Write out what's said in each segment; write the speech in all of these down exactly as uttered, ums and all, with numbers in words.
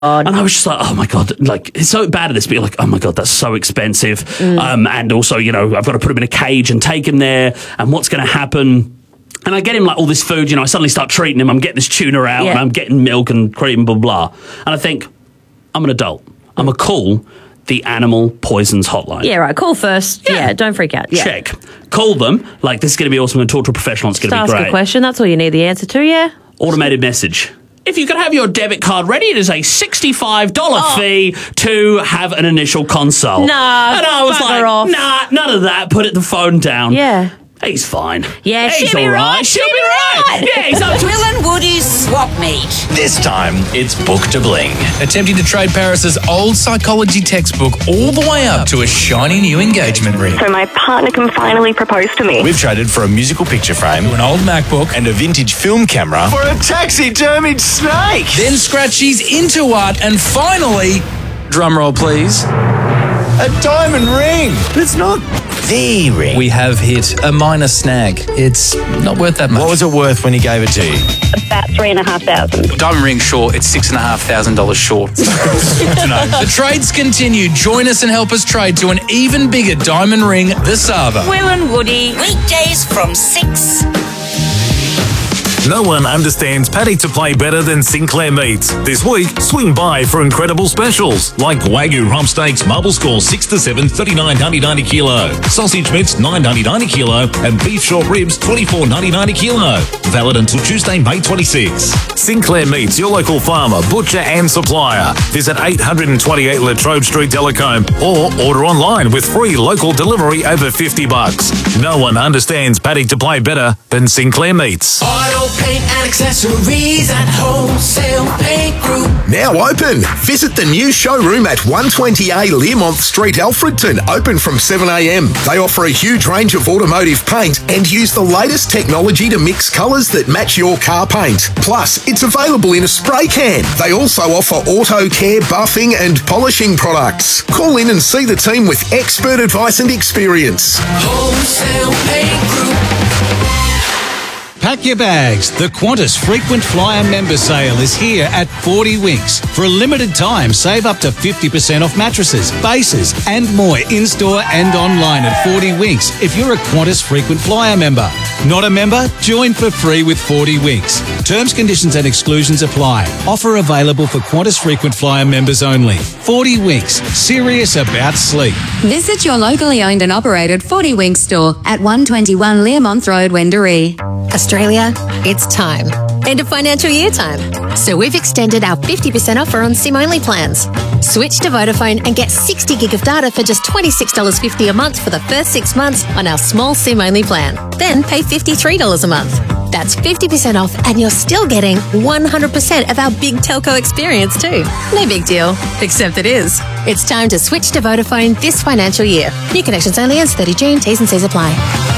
And I was just like, oh my God, like, it's so bad at this, but you're like, oh my God, that's so expensive. Mm. Um, and also, you know, I've got to put him in a cage and take him there. And what's going to happen? And I get him like all this food, you know, I suddenly start treating him. I'm getting this tuna out yeah. and I'm getting milk and cream, blah, blah. And I think, I'm an adult. I'm a call the Animal Poisons Hotline. Yeah, right. Call first. Yeah, yeah don't freak out. Yeah. Check. Call them. Like, this is going to be awesome. I'm going to talk to a professional. It's going to be great. Ask a question. That's all you need the answer to, yeah? Automated message. If you could have your debit card ready, it is a sixty-five dollars oh. fee to have an initial consult. No, and I was like, off. nah, none of that. Put the phone down. Yeah. He's fine. Yeah, he's she'll be all right. right. She'll, she'll be right. right. Yeah, he's up to Will and Woody's swap meet. This time, it's Book to Bling. Attempting to trade Paris's old psychology textbook all the way up to a shiny new engagement ring. So my partner can finally propose to me. We've traded for a musical picture frame, an old MacBook, and a vintage film camera for a taxidermied snake. Then Scratchy's into art, and finally, drumroll please, a diamond ring. But it's not the ring. We have hit a minor snag. It's not worth that much. What was it worth when he gave it to you? About three and a half thousand. Diamond ring short, it's six and a half thousand dollars short. The trades continue. Join us and help us trade to an even bigger diamond ring, the Sava. Will and Woody, weekdays from six. No one understands paddock to play better than Sinclair Meats. This week, swing by for incredible specials like Wagyu rump steaks, marble score six to seven, thirty-nine ninety-nine a kilo. Sausage mitts, nine ninety-nine a kilo. And beef short ribs, twenty-four ninety-nine a kilo. Valid until Tuesday, May twenty-sixth. Sinclair Meats, your local farmer, butcher and supplier. Visit eight twenty-eight Latrobe Street, Delacombe, or order online with free local delivery over fifty bucks. No one understands paddock to play better than Sinclair Meats. Auto paint and accessories at Wholesale Paint Group. Now open. Visit the new showroom at one twenty A Learmonth Street, Alfredton. Open from seven a m. They offer a huge range of automotive paint and use the latest technology to mix colours that match your car paint. Plus, it's available in a spray can. They also offer auto care, buffing and polishing products. Call in and see the team with expert advice and experience. Wholesale Paint Group. Pack your bags. The Qantas Frequent Flyer Member Sale is here at forty Winks. For a limited time, save up to fifty percent off mattresses, bases and more in-store and online at forty Winks if you're a Qantas Frequent Flyer member. Not a member? Join for free with forty Winks. Terms, conditions and exclusions apply. Offer available for Qantas Frequent Flyer members only. forty Winks. Serious about sleep. Visit your locally owned and operated forty Winks store at one twenty-one Learmonth Road, Wendouree. Australia, it's time. End of financial year time. So we've extended our fifty percent offer on SIM-only plans. Switch to Vodafone and get sixty gig of data for just twenty-six dollars fifty a month for the first six months on our small SIM-only plan. Then pay fifty-three dollars a month. That's fifty percent off and you're still getting one hundred percent of our big telco experience too. No big deal, except it is. It's time to switch to Vodafone this financial year. New connections only ends thirty June. T's and C's apply.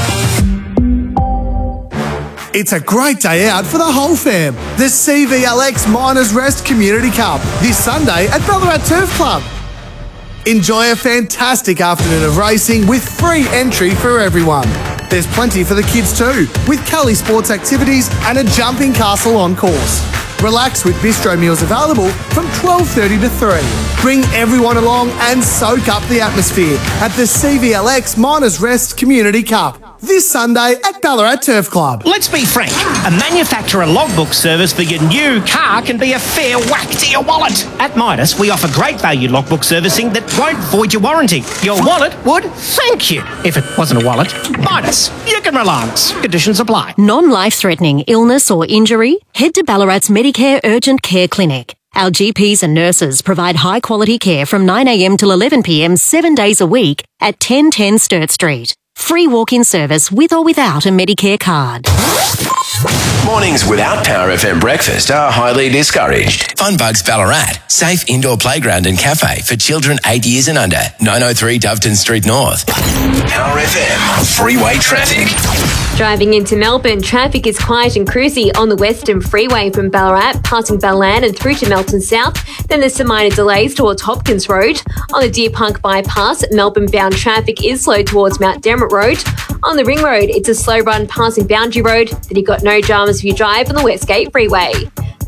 It's a great day out for the whole fam. The C V L X Miners Rest Community Cup this Sunday at Ballarat Turf Club. Enjoy a fantastic afternoon of racing with free entry for everyone. There's plenty for the kids too, with Cali sports activities and a jumping castle on course. Relax with bistro meals available from twelve thirty to three. Bring everyone along and soak up the atmosphere at the C V L X Miners Rest Community Cup this Sunday at Ballarat Turf Club. Let's be frank, a manufacturer logbook service for your new car can be a fair whack to your wallet. At Midas, we offer great value logbook servicing that won't void your warranty. Your wallet would thank you. If it wasn't a wallet, Midas, you can rely on us. Conditions apply. Non-life-threatening illness or injury? Head to Ballarat's Medicare Urgent Care Clinic. Our G Ps and nurses provide high-quality care from nine a m till eleven p m seven days a week at ten ten Sturt Street. Free walk-in service with or without a Medicare card. Mornings without Power F M breakfast are highly discouraged. Funbugs Ballarat, safe indoor playground and cafe for children eight years and under. nine oh three Doveton Street North. Power F M, freeway traffic. Driving into Melbourne, traffic is quiet and cruisy on the Western Freeway from Ballarat, passing Ballan and through to Melton South. Then there's some minor delays towards Hopkins Road. On the Deer Park bypass, Melbourne-bound traffic is slow towards Mount Dermot Road. On the Ring Road, it's a slow run passing Boundary Road. Then you've got no dramas if you drive on the Westgate Freeway.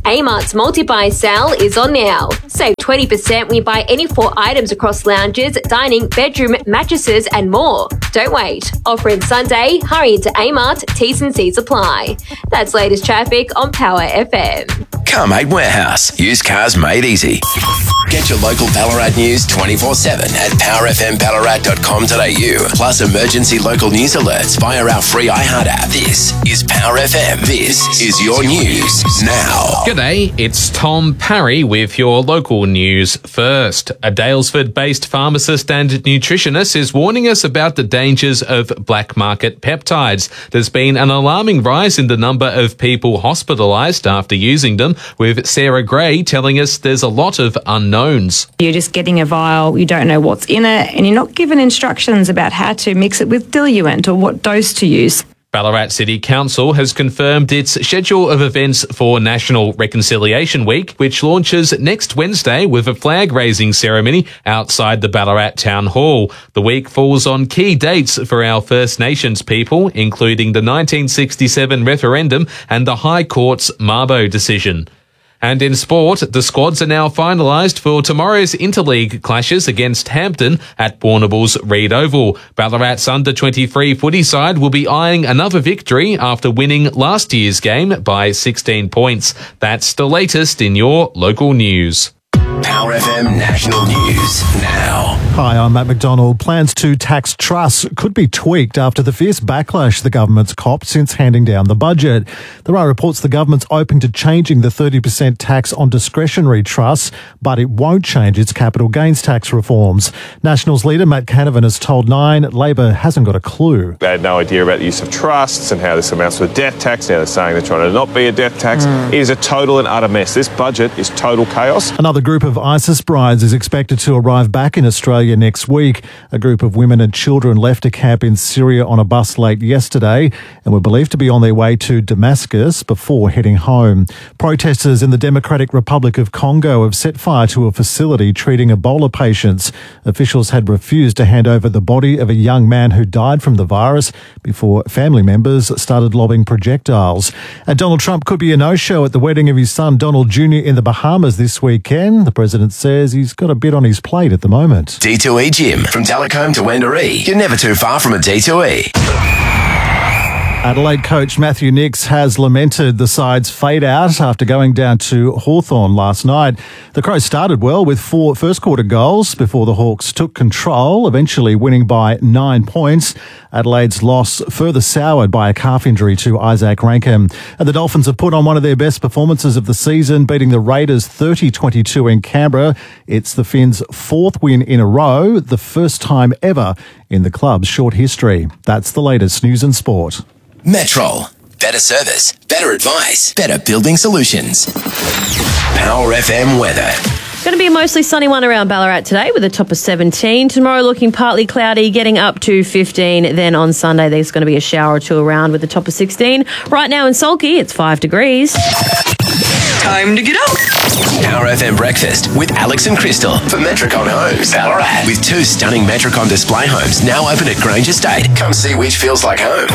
Amart's multi-buy sale is on now. Save twenty percent when you buy any four items across lounges, dining, bedroom, mattresses and more. Don't wait. Offer in Sunday. Hurry into Amart. T's and C's apply. That's latest traffic on Power F M. Carmade Warehouse. Used cars made easy. Get your local Ballarat news twenty-four seven at power f m ballarat dot com dot a u. Plus emergency local news alerts via our free iHeart app. This is Power F M. This is your news now. G'day, it's Tom Parry with your local news first. A Daylesford-based pharmacist and nutritionist is warning us about the dangers of black market peptides. There's been an alarming rise in the number of people hospitalised after using them, with Sarah Gray telling us there's a lot of unknowns. You're just getting a vial, you don't know what's in it, and you're not given instructions about how to mix it with diluent or what dose to use. Ballarat City Council has confirmed its schedule of events for National Reconciliation Week, which launches next Wednesday with a flag-raising ceremony outside the Ballarat Town Hall. The week falls on key dates for our First Nations people, including the nineteen sixty-seven referendum and the High Court's Mabo decision. And in sport, the squads are now finalised for tomorrow's interleague clashes against Hampton at Warrnambool's Reed Oval. Ballarat's under twenty-three footy side will be eyeing another victory after winning last year's game by sixteen points. That's the latest in your local news. Power F M National News now. Hi, I'm Matt McDonald. Plans to tax trusts could be tweaked after the fierce backlash the government's copped since handing down the budget. There are reports the government's open to changing the thirty percent tax on discretionary trusts, but it won't change its capital gains tax reforms. Nationals leader Matt Canavan has told Nine Labor hasn't got a clue. They had no idea about the use of trusts and how this amounts to a death tax. Now they're saying they're trying to not be a death tax. Mm. It is a total and utter mess. This budget is total chaos. Another group of ISIS brides is expected to arrive back in Australia next week. A group of women and children left a camp in Syria on a bus late yesterday and were believed to be on their way to Damascus before heading home. Protesters in the Democratic Republic of Congo have set fire to a facility treating Ebola patients. Officials had refused to hand over the body of a young man who died from the virus before family members started lobbing projectiles. And Donald Trump could be a no-show at the wedding of his son Donald Junior in the Bahamas this weekend. The president says he's got a bit on his plate at the moment. D two E Gym. From Telecombe to Wendouree. You're never too far from a D two E. Adelaide coach Matthew Nicks has lamented the side's fade-out after going down to Hawthorn last night. The Crows started well with four first-quarter goals before the Hawks took control, eventually winning by nine points. Adelaide's loss further soured by a calf injury to Isaac Rankin. And the Dolphins have put on one of their best performances of the season, beating the Raiders thirty twenty-two in Canberra. It's the Finns' fourth win in a row, the first time ever in the club's short history. That's the latest news and sport. Metrol. Better service, better advice, better building solutions. Power F M weather. Going to be a mostly sunny one around Ballarat today with a top of seventeen. Tomorrow looking partly cloudy, getting up to fifteen. Then on Sunday there's going to be a shower or two around with a top of sixteen. Right now in Sulky it's five degrees. Time to get up. Power F M Breakfast with Alex and Crystal for Metricon Homes, Ballarat. With two stunning Metricon display homes now open at Grange Estate. Come see which feels like home.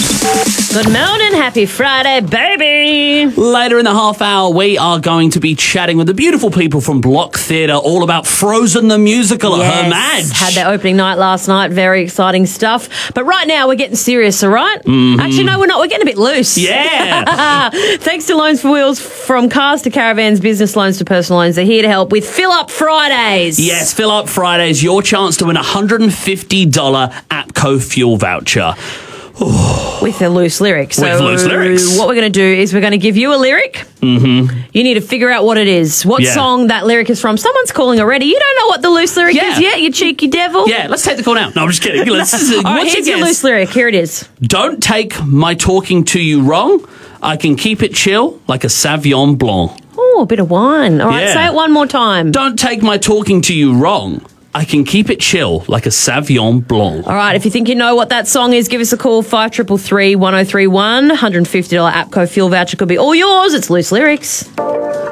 Good morning, happy Friday, baby. Later in the half hour, we are going to be chatting with the beautiful people from Block Theatre all about Frozen the Musical Yes, at Her Madge. had their opening night last night. Very exciting stuff. But right now we're getting serious, all right? Mm-hmm. Actually, no, we're not. We're getting a bit loose. Yeah. Thanks to Loans for Wheels, from cars to caravans, business loans to personal loans, they're here to help with Fill Up Fridays. Yes, Fill Up Fridays, your chance to win a one hundred fifty dollars APCO fuel voucher. With a loose lyric. So With loose lyrics. what we're going to do is we're going to give you a lyric. Mm-hmm. You need to figure out what it is. What Yeah. song that lyric is from. Someone's calling already. You don't know what the loose lyric Yeah. is yet, you cheeky devil. Yeah, let's take the call now. No, I'm just kidding. Let's, All right, what's here's your your guess? loose lyric. Here it is. Don't take my talking to you wrong. I can keep it chill like a Sauvignon Blanc. Oh, a bit of wine. All right, Yeah. say it one more time. Don't take my talking to you wrong. I can keep it chill like a Sauvignon Blanc. All right, if you think you know what that song is, give us a call, five three three three, one oh three one. one hundred fifty dollars APCO fuel voucher could be all yours. It's Loose Lyrics.